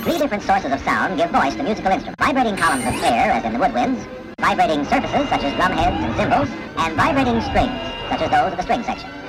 Three different sources of sound give voice to musical instruments. Vibrating columns of air, as in the woodwinds, vibrating surfaces, such as drum heads and cymbals, and vibrating strings, such as those of the string section.